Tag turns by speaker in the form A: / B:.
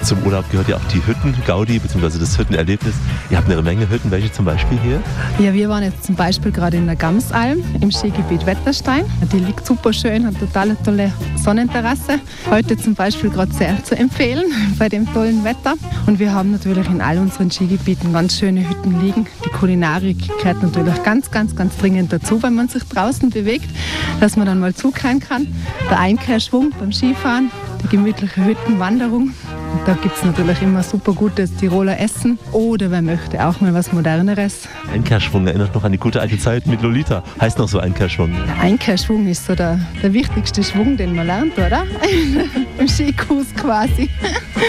A: Zum Urlaub gehört ja auch die Hütten-Gaudi, beziehungsweise das Hüttenerlebnis. Ihr habt eine Menge Hütten. Welche zum Beispiel hier?
B: Ja, wir waren jetzt zum Beispiel gerade in der Gamsalm im Skigebiet Wetterstein. Die liegt super schön, hat total tolle Sonnenterrasse. Heute zum Beispiel gerade sehr zu empfehlen bei dem tollen Wetter. Und wir haben natürlich in all unseren Skigebieten ganz schöne Hütten liegen. Die Kulinarik gehört natürlich ganz dringend dazu, wenn man sich draußen bewegt, dass man dann mal zukehren kann. Der Einkehrschwung beim Skifahren, die gemütliche Hüttenwanderung. Und da gibt es natürlich immer super gutes Tiroler Essen. Oder wer möchte auch mal was Moderneres.
A: Einkehrschwung erinnert noch an die gute alte Zeit mit Lolita. Heißt noch so Einkehrschwung?
B: Der Einkehrschwung ist so der wichtigste Schwung, den man lernt, oder? Im Skikurs quasi.